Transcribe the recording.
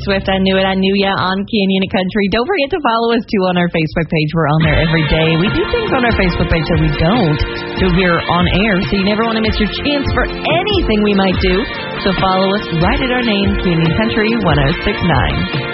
Swift, I Knew It, I Knew Ya on Canyon Country. Don't forget to follow us, too, on our Facebook page. We're on there every day. We do things on our Facebook page that we don't do here on air, so you never want to miss your chance for anything we might do. So follow us right at our name, Canyon Country 1069.